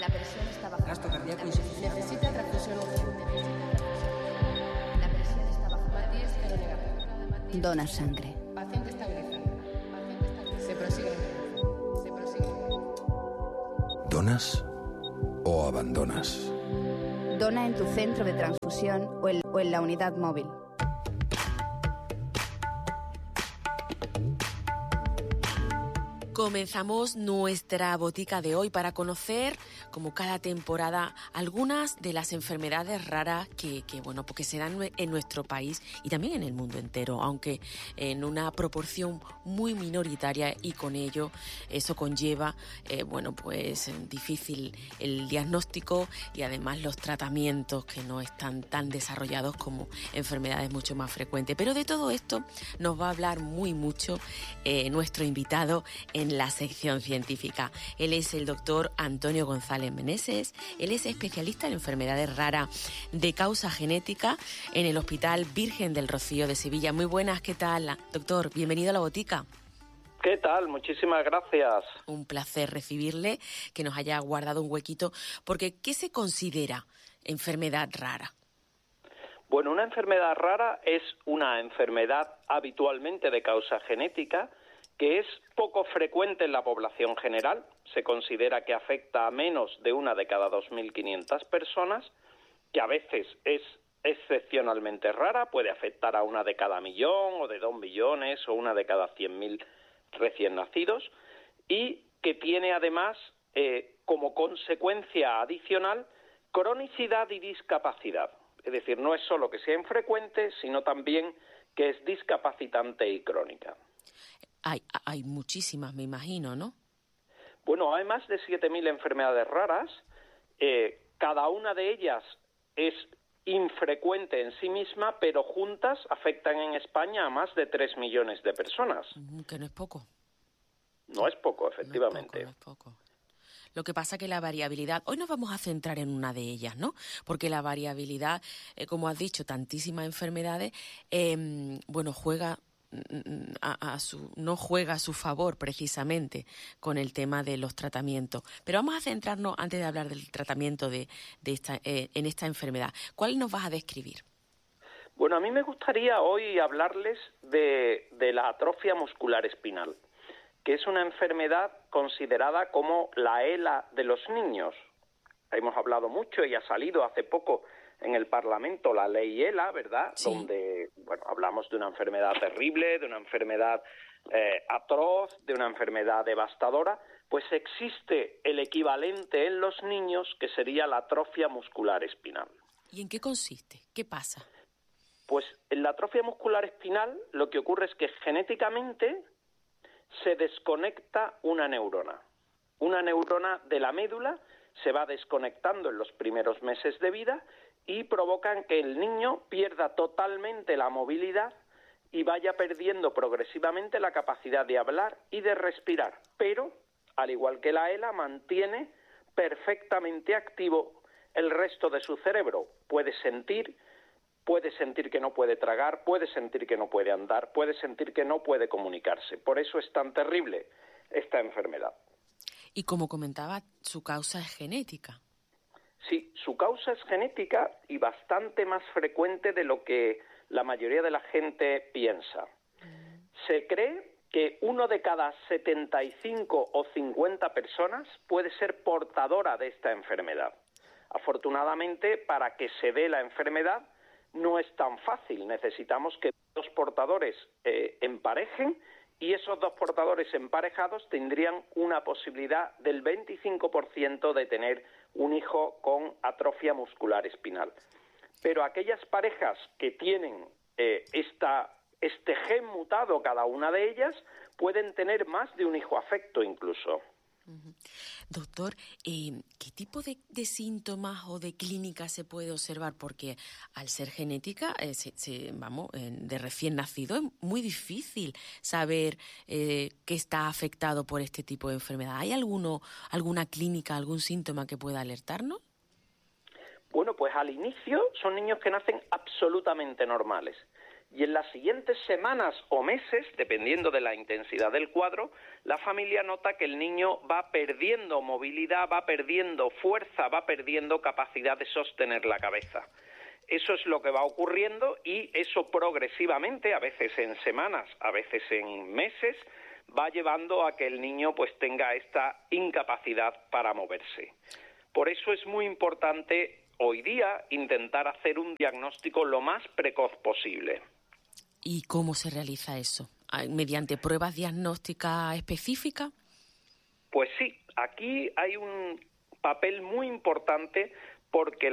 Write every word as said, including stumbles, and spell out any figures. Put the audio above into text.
La presión está baja. Gasto cardíaco insuficiente. Necesita transfusión urgente. La presión está baja. Matías cero negativo. Dona sangre. Paciente estabilizado. Paciente estabilizado. Se prosigue. Se prosigue. ¿Donas o abandonas? Dona en tu centro de transfusión o en, o en la unidad móvil. Comenzamos nuestra botica de hoy para conocer, como cada temporada, algunas de las enfermedades raras que, que bueno, porque se dan en nuestro país y también en el mundo entero, aunque en una proporción muy minoritaria, y con ello eso conlleva, eh, bueno, pues difícil el diagnóstico y además los tratamientos que no están tan desarrollados como enfermedades mucho más frecuentes. Pero de todo esto nos va a hablar muy mucho eh, nuestro invitado en la sección científica. Él es el doctor Antonio González Meneses. Él es especialista en enfermedades raras de causa genética en el Hospital Virgen del Rocío de Sevilla. Muy buenas, ¿qué tal, doctor? Bienvenido a la botica. ¿Qué tal? Muchísimas gracias. Un placer recibirle, que nos haya guardado un huequito, porque ¿qué se considera enfermedad rara? Bueno, una enfermedad rara es una enfermedad habitualmente de causa genética que es poco frecuente en la población general. Se considera que afecta a menos de una de cada dos mil quinientas personas, que a veces es excepcionalmente rara, puede afectar a una de cada millón o de dos millones o una de cada cien mil recién nacidos, y que tiene además eh, como consecuencia adicional cronicidad y discapacidad. Es decir, no es solo que sea infrecuente, sino también que es discapacitante y crónica. Hay, hay muchísimas, me imagino, ¿no? Bueno, hay más de siete mil enfermedades raras. Eh, cada una de ellas es infrecuente en sí misma, pero juntas afectan en España a más de tres millones de personas. Que no es poco. No es poco, efectivamente. No es poco, no es poco. Lo que pasa que la variabilidad, hoy nos vamos a centrar en una de ellas, ¿no? Porque la variabilidad, eh, como has dicho, tantísimas enfermedades, eh, bueno, juega... A, a su, no juega a su favor precisamente con el tema de los tratamientos. Pero vamos a centrarnos, antes de hablar del tratamiento de, de esta, eh, en esta enfermedad. ¿Cuál nos vas a describir? Bueno, a mí me gustaría hoy hablarles de, de la atrofia muscular espinal, que es una enfermedad considerada como la ELA de los niños. Hemos hablado mucho y ha salido hace poco en el Parlamento la ley ELA, ¿verdad? Sí. Donde, bueno, hablamos de una enfermedad terrible, de una enfermedad eh, atroz, de una enfermedad devastadora. Pues existe el equivalente en los niños, que sería la atrofia muscular espinal. ¿Y en qué consiste? ¿Qué pasa? Pues en la atrofia muscular espinal lo que ocurre es que genéticamente se desconecta una neurona. Una neurona de la médula se va desconectando en los primeros meses de vida y provocan que el niño pierda totalmente la movilidad y vaya perdiendo progresivamente la capacidad de hablar y de respirar. Pero, al igual que la ELA, mantiene perfectamente activo el resto de su cerebro. Puede sentir, puede sentir que no puede tragar, puede sentir que no puede andar, puede sentir que no puede comunicarse. Por eso es tan terrible esta enfermedad. Y como comentaba, su causa es genética. Sí, su causa es genética y bastante más frecuente de lo que la mayoría de la gente piensa. Se cree que uno de cada setenta y cinco o cincuenta personas puede ser portadora de esta enfermedad. Afortunadamente, para que se dé la enfermedad no es tan fácil. Necesitamos que dos portadores eh, emparejen, y esos dos portadores emparejados tendrían una posibilidad del veinticinco por ciento de tener un hijo con atrofia muscular espinal. Pero aquellas parejas que tienen eh, esta, este gen mutado, cada una de ellas, pueden tener más de un hijo afecto incluso. Uh-huh. Doctor, eh, ¿qué tipo de, de síntomas o de clínica se puede observar? Porque al ser genética, eh, se, se, vamos, eh, de recién nacido, es muy difícil saber eh, qué está afectado por este tipo de enfermedad. ¿Hay alguno, alguna clínica, algún síntoma que pueda alertarnos? Bueno, pues al inicio son niños que nacen absolutamente normales. Y en las siguientes semanas o meses, dependiendo de la intensidad del cuadro, la familia nota que el niño va perdiendo movilidad, va perdiendo fuerza, va perdiendo capacidad de sostener la cabeza. Eso es lo que va ocurriendo y eso progresivamente, a veces en semanas, a veces en meses, va llevando a que el niño pues tenga esta incapacidad para moverse. Por eso es muy importante hoy día intentar hacer un diagnóstico lo más precoz posible. ¿Y cómo se realiza eso? ¿Mediante pruebas diagnósticas específicas? Pues sí, aquí hay un papel muy importante porque